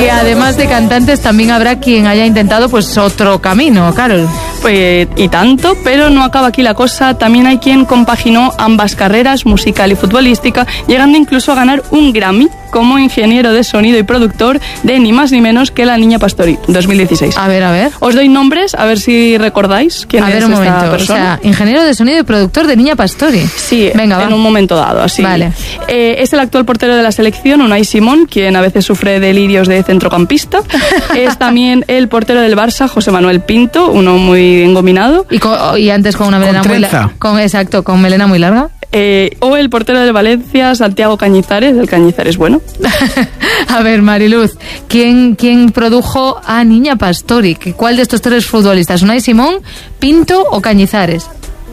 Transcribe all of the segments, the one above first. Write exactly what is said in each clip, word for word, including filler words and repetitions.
Y además de cantantes, también habrá quien haya intentado pues otro camino, Carol. Pues y tanto, pero no acaba aquí la cosa. También hay quien compaginó ambas carreras, musical y futbolística, llegando incluso a ganar un Grammy como ingeniero de sonido y productor de ni más ni menos que La Niña Pastori, dos mil dieciséis. A ver, a ver. Os doy nombres, a ver si recordáis quién a es ver, un esta momento. persona. O sea, ingeniero de sonido y productor de Niña Pastori. Sí, venga, en va. un momento dado, así. Vale. Eh, es el actual portero de la selección, Unai Simón, quien a veces sufre delirios de centrocampista. Es también el portero del Barça, José Manuel Pinto, uno muy engominado. Y, con, y antes con una melena con muy larga. Con, exacto, con melena muy larga. Eh, o el portero del Valencia, Santiago Cañizares, el Cañizares bueno. A ver, Mariluz, ¿quién, quién produjo a Niña Pastori? ¿Cuál de estos tres futbolistas? ¿Unai Simón, Pinto o Cañizares?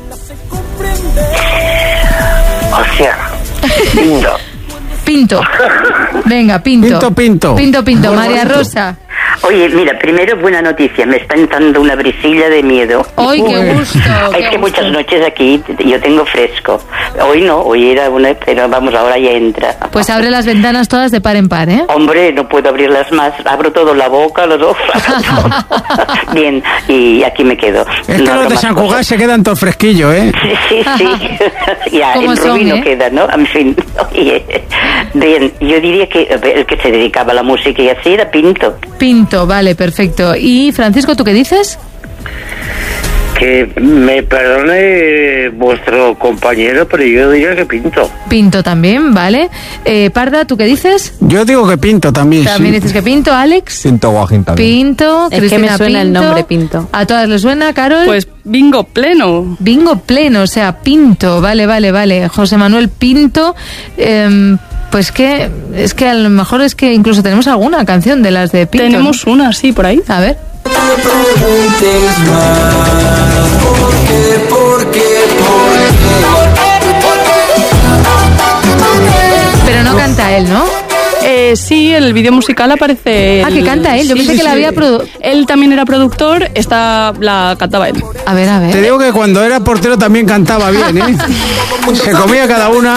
O sea, Pinto. Pinto. Venga, Pinto. Pinto, Pinto. Pinto, Pinto. María Rosa. Oye, mira, primero buena noticia, me está entrando una brisilla de miedo. ¡Ay, qué gusto! Es qué que gusto. muchas noches aquí yo tengo fresco. Hoy no, hoy era una, pero vamos, ahora ya entra. Pues abre las ventanas todas de par en par, ¿eh? Hombre, no puedo abrirlas más, abro todo, la boca, los ojos. Bien, y aquí me quedo. Es que No los abro de más San cosas. Cugat se quedan todos fresquillos, ¿eh? Sí, sí, sí. Ya, ¿Cómo en son, Rubí no eh? queda, ¿no? En fin, oye. Bien, yo diría que el que se dedicaba a la música y así era Pinto. Pinto, vale, perfecto. Y Francisco, ¿tú qué dices? Que me perdone vuestro compañero, pero yo diría que Pinto. Pinto también, vale. Eh, Parda, ¿tú qué dices? Yo digo que Pinto también. También sí. dices que Pinto, Alex. Pinto Guajín también. Pinto, Es que Cristina me suena el Pinto. nombre Pinto. ¿A todas les suena, Carol? Pues bingo pleno. Bingo pleno, o sea, Pinto, vale, vale, vale. José Manuel Pinto, eh, pues que, es que a lo mejor es que incluso tenemos alguna canción de las de Pinto. Tenemos ¿no? una, sí, por ahí. A ver. Pero no canta él, ¿no? Eh, sí, en el vídeo musical aparece... Ah, el- que canta él. Yo sí, pensé sí, que la sí. había produ- Él también era productor, esta la cantaba él. A ver, a ver. Te digo que cuando era portero también cantaba bien, ¿eh? Se comía cada una.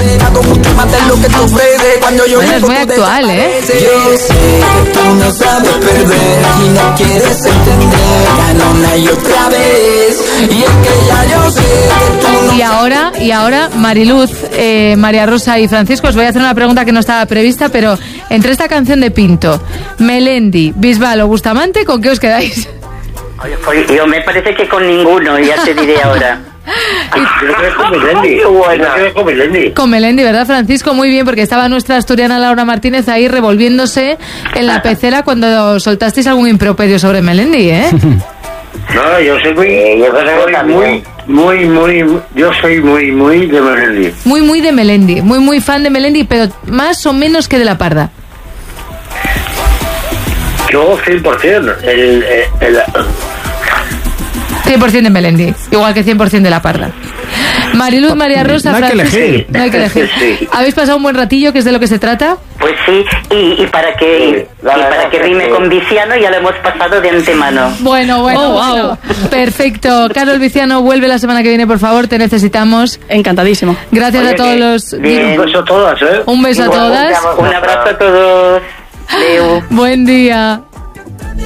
Bueno, es muy actual, ¿eh? Yo sé que tú no sabes perder y no quieres entender, gana una y otra vez. Y es que ya yo sé que tú no. Y ahora, y ahora, Mariluz, eh, María Rosa y Francisco, os voy a hacer una pregunta que no estaba prevista, pero entre esta canción de Pinto, Melendi, Bisbal o Bustamante, ¿con qué os quedáis? Oye, yo me parece que con ninguno, ya te diré ahora. Yo creo que con Melendi. Qué buena. Yo creo que con Melendi. Con Melendi, ¿verdad, Francisco? Muy bien, porque estaba nuestra asturiana Laura Martínez ahí revolviéndose en la pecera cuando soltasteis algún improperio sobre Melendi, ¿eh? No, yo soy muy, yo soy muy, muy, muy, yo soy muy, muy de Melendi. Muy, muy de Melendi, muy, muy fan de Melendi, pero más o menos que de la Parda. Yo cien por ciento. El, el, el, cien por ciento de Melendi, igual que cien por ciento de la Parda. Mariluz, María Rosa, No hay que Francisco. elegir. No hay que elegir. Sí. ¿Habéis pasado un buen ratillo, que es de lo que se trata? Pues sí, y, y para que Sí, y la verdad para que que rime sí. con Viciano ya lo hemos pasado de antemano. Bueno, bueno, Oh, wow. bueno. Perfecto. Carol Viciano, vuelve la semana que viene, por favor, te necesitamos. Encantadísimo. Gracias Oye, a todos que- los... bien. un beso a todas, ¿eh? Un beso a Igual, todas. Un abrazo a todos. Leo. Buen día.